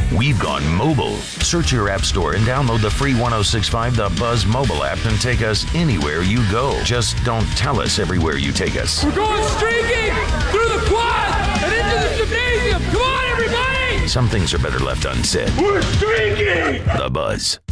We've gone mobile. Search your app store and download the free 1065 The Buzz mobile app and take us anywhere you go. Just don't tell us everywhere you take us. We're going streaking through the quad and into the gymnasium. Come on, everybody! Some things are better left unsaid. We're streaking! The Buzz.